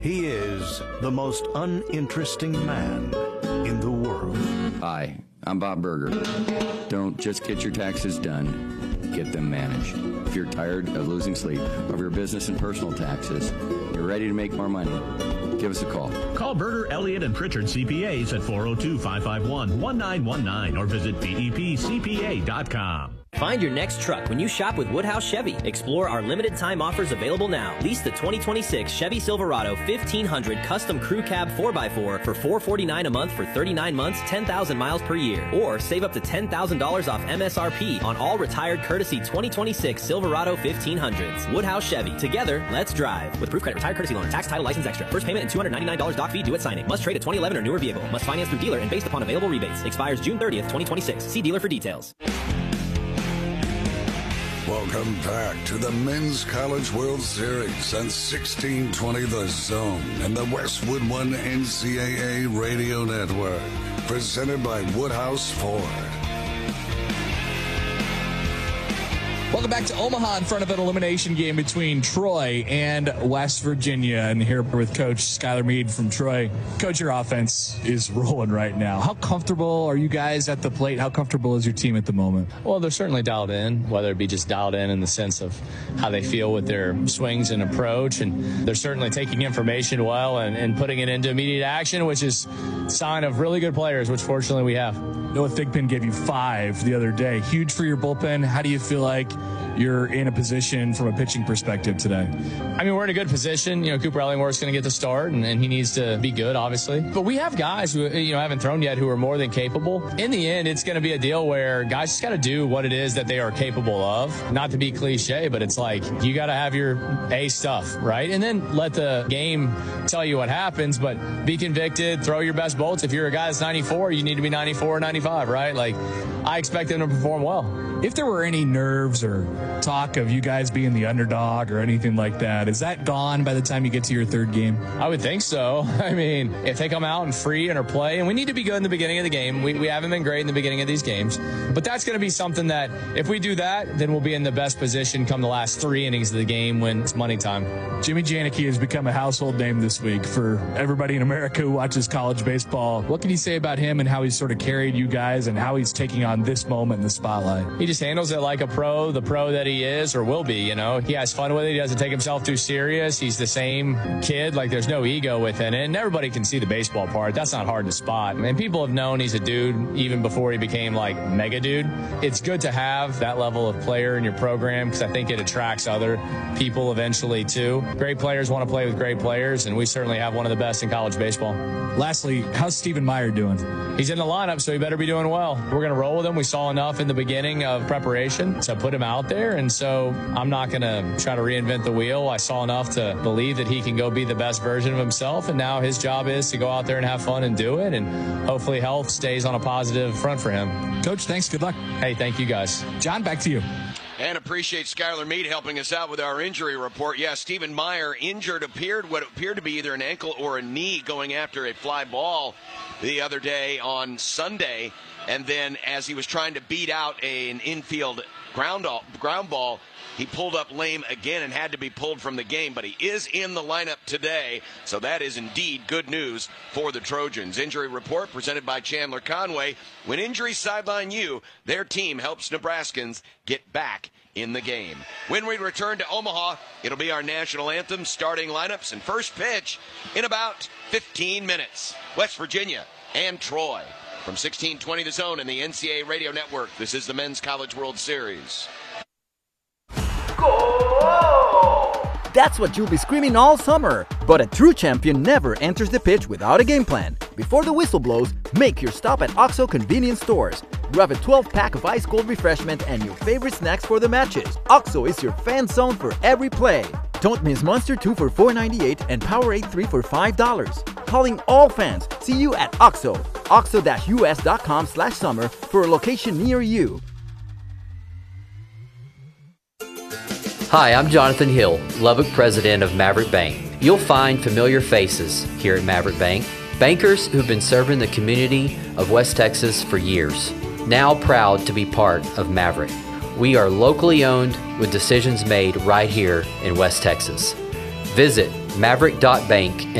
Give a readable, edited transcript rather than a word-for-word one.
He is the most uninteresting man in the world. Hi, I'm Bob Berger. Don't just get your taxes done, get them managed. If you're tired of losing sleep over your business and personal taxes, you're ready to make more money, give us a call. Call Berger, Elliott, and Pritchard CPAs at 402-551-1919 or visit bepcpa.com. Find your next truck when you shop with Woodhouse Chevy. Explore our limited time offers available now. Lease the 2026 Chevy Silverado 1500 Custom Crew Cab 4x4 for $449 a month for 39 months, 10,000 miles per year. Or save up to $10,000 off MSRP on all retired courtesy 2026 Silverado 1500s. Woodhouse Chevy. Together, let's drive. With Proof Credit Retired Courtesy Loan. Tax, title, license extra. First payment and $299 doc fee due at signing. Must trade a 2011 or newer vehicle. Must finance through dealer and based upon available rebates. Expires June 30th, 2026. See dealer for details. Welcome back to the Men's College World Series on 1620 The Zone and the Westwood One NCAA Radio Network. Presented by Woodhouse Ford. Welcome back to Omaha in front of an elimination game between Troy and West Virginia. And here with Coach Skylar Meade from Troy. Coach, your offense is rolling right now. How comfortable are you guys at the plate? How comfortable is your team at the moment? Well, they're certainly dialed in, whether it be just dialed in the sense of how they feel with their swings and approach. And they're certainly taking information well and putting it into immediate action, which is a sign of really good players, which fortunately we have. Noah Thigpen gave you 5 the other day. Huge for your bullpen. How do you feel like you're in a position from a pitching perspective today? I mean, we're in a good position. You know, Cooper Ellingworth's going to get the start, and he needs to be good, obviously. But we have guys who, haven't thrown yet who are more than capable. In the end, it's going to be a deal where guys just got to do what it is that they are capable of. Not to be cliche, but it's like you got to have your A stuff, right? And then let the game tell you what happens, but be convicted, throw your best bolts. If you're a guy that's 94, you need to be 94 or 95, right? Like, I expect them to perform well. If there were any nerves or talk of you guys being the underdog or anything like that, is that gone by the time you get to your third game? I would think so. I mean, if they come out and free and are play, and we need to be good in the beginning of the game. We haven't been great in the beginning of these games. But that's going to be something that if we do that, then we'll be in the best position come the last 3 innings of the game when it's money time. Jimmy Janicki has become a household name this week for everybody in America who watches college baseball. What can you say about him and how he's sort of carried you guys and how he's taking on this moment in the spotlight? He just handles it like a pro, the pro that he is or will be, He has fun with it. He doesn't take himself too serious. He's the same kid. Like, there's no ego within it. And everybody can see the baseball part. That's not hard to spot. And people have known he's a dude even before he became, mega dude. It's good to have that level of player in your program because I think it attracts other people eventually, too. Great players want to play with great players, and we certainly have one of the best in college baseball. Lastly, how's Stephen Meyer doing? He's in the lineup, so he better be doing well. We're going to roll with him. We saw enough in the beginning of preparation to put him out there, and so I'm not going to try to reinvent the wheel. I saw enough to believe that he can go be the best version of himself, and now his job is to go out there and have fun and do it, and hopefully health stays on a positive front for him. Coach, thanks. Good luck. Hey, thank you guys. John, back to you. And appreciate Skylar Meade helping us out with our injury report. Yeah, Stephen Meyer injured, what appeared to be either an ankle or a knee going after a fly ball the other day on Sunday. And then as he was trying to beat out an infield ground ball, he pulled up lame again and had to be pulled from the game, but he is in the lineup today, so that is indeed good news for the Trojans. Injury report presented by Chandler Conway. When injuries sideline you, their team helps Nebraskans get back in the game. When we return to Omaha, it'll be our national anthem, starting lineups, and first pitch in about 15 minutes. West Virginia and Troy. From 1620 The Zone and the NCAA Radio Network, this is the Men's College World Series. That's what you'll be screaming all summer. But a true champion never enters the pitch without a game plan. Before the whistle blows, make your stop at OXXO convenience stores. Grab a 12-pack of ice-cold refreshment and your favorite snacks for the matches. OXXO is your fan zone for every play. Don't miss Monster 2 for $4.98 and Powerade 3 for $5. Calling all fans. See you at OXXO. OXXO-US.com/summer for a location near you. Hi, I'm Jonathan Hill, Lubbock president of Maverick Bank. You'll find familiar faces here at Maverick Bank. Bankers who've been serving the community of West Texas for years. Now proud to be part of Maverick. We are locally owned with decisions made right here in West Texas. Visit Maverick.bank